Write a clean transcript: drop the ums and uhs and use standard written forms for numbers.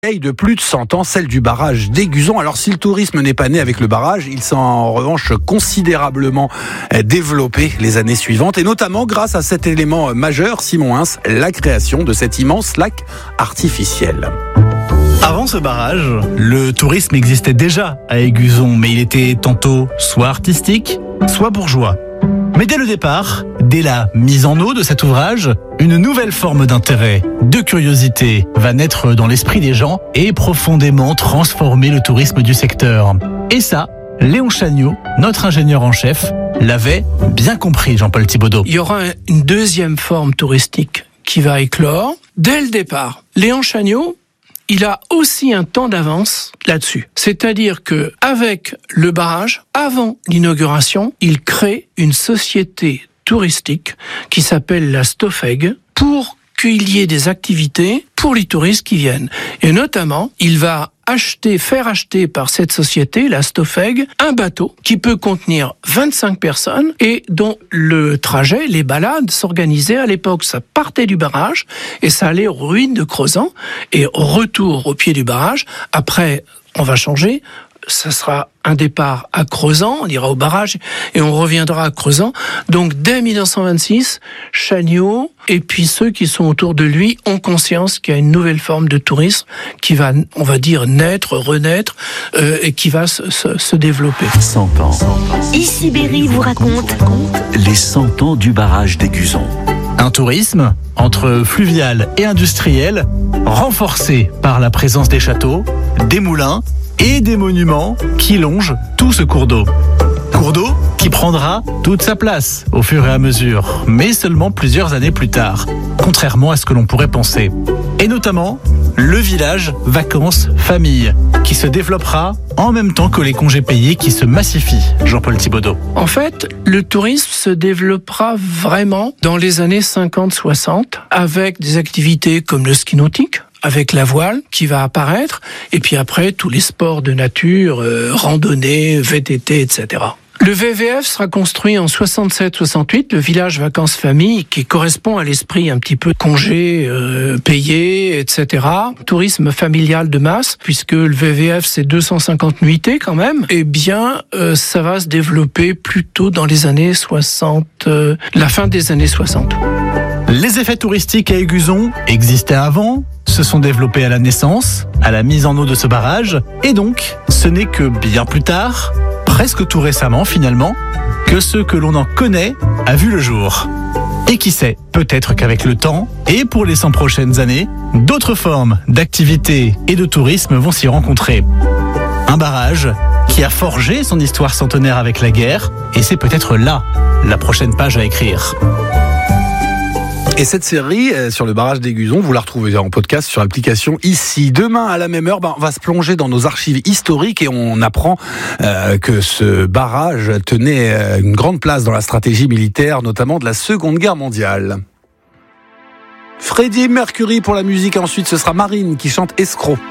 de plus de 100 ans, celle du barrage d'Aiguzon. Alors si le tourisme n'est pas né avec le barrage, il s'est en revanche considérablement développé les années suivantes, et notamment grâce à cet élément majeur, Simon Hins, la création de cet immense lac artificiel. Avant ce barrage, le tourisme existait déjà à Aiguzon, mais il était tantôt soit artistique, soit bourgeois. Mais dès le départ, dès la mise en eau de cet ouvrage, une nouvelle forme d'intérêt, de curiosité, va naître dans l'esprit des gens et profondément transformer le tourisme du secteur. Et ça, Léon Chagneau, notre ingénieur en chef, l'avait bien compris, Jean-Paul Thibaudeau. Il y aura une deuxième forme touristique qui va éclore dès le départ. Léon Chagneau, il a aussi un temps d'avance là-dessus. C'est-à-dire que avec le barrage, avant l'inauguration, il crée une société touristique qui s'appelle la Stofeg pour qu'il y ait des activités pour les touristes qui viennent. Et notamment, il va faire acheter par cette société, la Stofeg, un bateau qui peut contenir 25 personnes et dont le trajet, les balades s'organisaient à l'époque. Ça partait du barrage et ça allait aux ruines de Crozant et au retour au pied du barrage. Après, on va changer. Ça sera un départ à Crozant, on ira au barrage et on reviendra à Crozant. Donc dès 1926, Chagneau et puis ceux qui sont autour de lui ont conscience qu'il y a une nouvelle forme de tourisme qui va, on va dire, naître, renaître et qui va se développer. 100 ans. Ici Berry vous raconte Les 100 ans du barrage d'Aiguzon. Un tourisme entre fluvial et industriel, renforcé par la présence des châteaux, des moulins et des monuments qui longent tout ce cours d'eau. Cours d'eau qui prendra toute sa place au fur et à mesure, mais seulement plusieurs années plus tard, contrairement à ce que l'on pourrait penser. Et notamment, le village vacances-famille, qui se développera en même temps que les congés payés qui se massifient, Jean-Paul Thibaudeau. En fait, le tourisme se développera vraiment dans les années 50-60 avec des activités comme le ski nautique, avec la voile qui va apparaître, et puis après tous les sports de nature, randonnée, VTT, etc. Le VVF sera construit en 67-68, le village vacances-famille, qui correspond à l'esprit un petit peu congé payé, etc. Tourisme familial de masse, puisque le VVF c'est 250 nuitées quand même. Eh bien, ça va se développer plutôt dans les années 60, la fin des années 60. Les effets touristiques à Aiguzon existaient avant, se sont développés à la naissance, à la mise en eau de ce barrage, et donc ce n'est que bien plus tard, presque tout récemment finalement, que ce que l'on en connaît a vu le jour. Et qui sait, peut-être qu'avec le temps, et pour les 100 prochaines années, d'autres formes d'activité et de tourisme vont s'y rencontrer. Un barrage qui a forgé son histoire centenaire avec la guerre, et c'est peut-être là la prochaine page à écrire. Et cette série sur le barrage d'Aiguzon, vous la retrouvez en podcast sur l'application Ici. Demain, à la même heure, on va se plonger dans nos archives historiques et on apprend que ce barrage tenait une grande place dans la stratégie militaire, notamment de la Seconde Guerre mondiale. Freddie Mercury pour la musique, ensuite ce sera Marine qui chante Escroc.